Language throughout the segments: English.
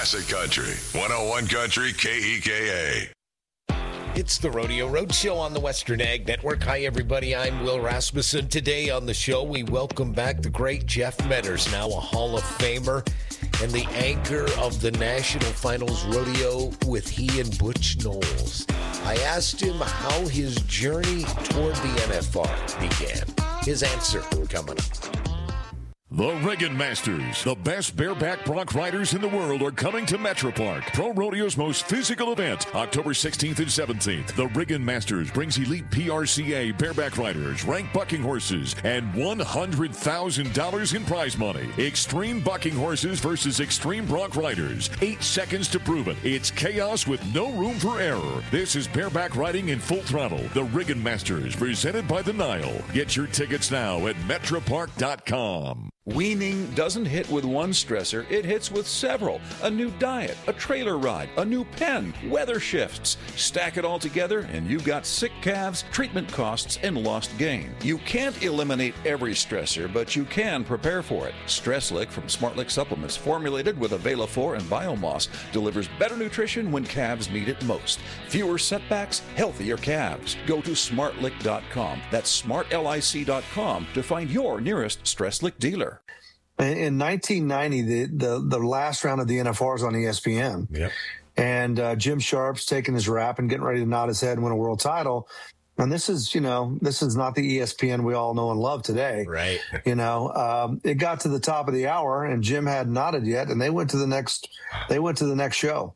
Classic Country, 101 Country KEKA. It's the Rodeo Roadshow on the Western Ag Network. Hi, everybody. I'm Will Rasmussen. Today on the show, we welcome back the great Jeff Metters, now a Hall of Famer and the anchor of the National Finals Rodeo with he and Butch Knowles. I asked him how his journey toward the NFR began. His answer coming up. The Riggin Masters, the best bareback bronc riders in the world, are coming to Metropark, Pro Rodeo's most physical event, October 16th and 17th. The Riggin Masters brings elite PRCA bareback riders, ranked bucking horses, and $100,000 in prize money. Extreme bucking horses versus extreme bronc riders. 8 seconds to prove it. It's chaos with no room for error. This is bareback riding in full throttle. The Riggin Masters, presented by the Nile. Get your tickets now at metropark.com. Weaning doesn't hit with one stressor, it hits with several. A new diet, a trailer ride, a new pen, weather shifts. Stack it all together and you've got sick calves, treatment costs, and lost gain. You can't eliminate every stressor, but you can prepare for it. StressLick from SmartLick Supplements, formulated with Avela-4 and Biomoss, delivers better nutrition when calves need it most. Fewer setbacks, healthier calves. Go to smartlick.com. That's smartlic.com to find your nearest StressLick dealer. In 1990, the last round of the NFR is on ESPN. Yep. And Jim Sharp's taking his rap and getting ready to nod his head and win a world title. And this is not the ESPN we all know and love today. Right. It got to the top of the hour and Jim hadn't nodded yet, and they went to the next show.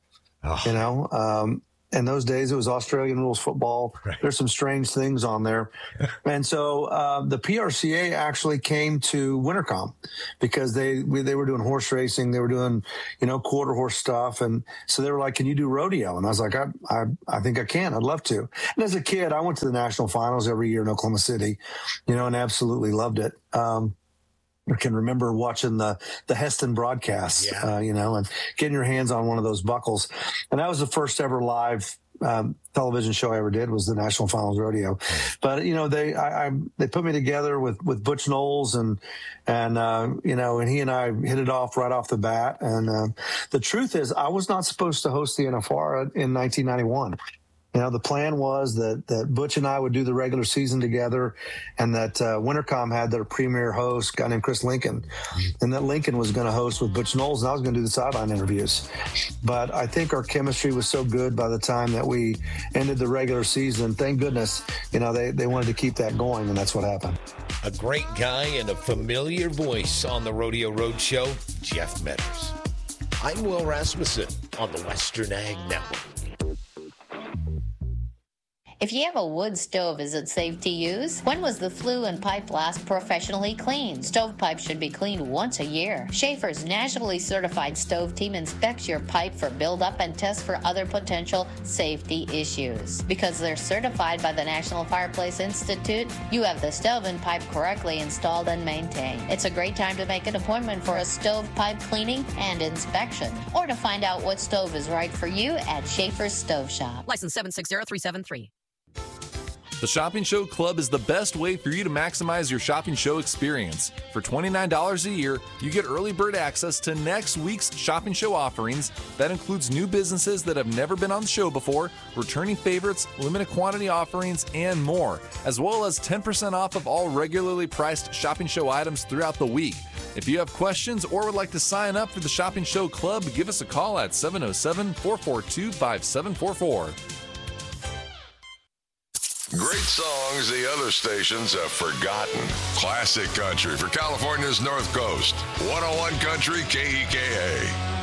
Oh. In those days, it was Australian rules football. Right. There's some strange things on there. And so the PRCA actually came to Wintercom because they were doing horse racing. They were doing, quarter horse stuff. And so they were like, can you do rodeo? And I was like, I think I can. I'd love to. And as a kid, I went to the national finals every year in Oklahoma City, and absolutely loved it. I can remember watching the Heston broadcast, and getting your hands on one of those buckles. And that was the first ever live television show I ever did, was the National Finals Rodeo. But, they put me together with Butch Knowles and he and I hit it off right off the bat. And the truth is, I was not supposed to host the NFR in 1991. The plan was that Butch and I would do the regular season together, and that Wintercom had their premier host, a guy named Chris Lincoln, and that Lincoln was going to host with Butch Knowles, and I was going to do the sideline interviews. But I think our chemistry was so good by the time that we ended the regular season. Thank goodness, they wanted to keep that going, and that's what happened. A great guy and a familiar voice on the Rodeo Roadshow, Jeff Metters. I'm Will Rasmussen on the Western Ag Network. If you have a wood stove, is it safe to use? When was the flue and pipe last professionally cleaned? Stovepipes should be cleaned once a year. Schaefer's nationally certified stove team inspects your pipe for buildup and tests for other potential safety issues. Because they're certified by the National Fireplace Institute, you have the stove and pipe correctly installed and maintained. It's a great time to make an appointment for a stovepipe cleaning and inspection, or to find out what stove is right for you at Schaefer's Stove Shop. License 760373. The Shopping Show Club is the best way for you to maximize your shopping show experience. For $29 a year, you get early bird access to next week's shopping show offerings. That includes new businesses that have never been on the show before, returning favorites, limited quantity offerings, and more, as well as 10% off of all regularly priced shopping show items throughout the week. If you have questions or would like to sign up for the Shopping Show Club, give us a call at 707-442-5744. Great songs the other stations have forgotten. Classic country for California's North Coast. 101 Country KEKA.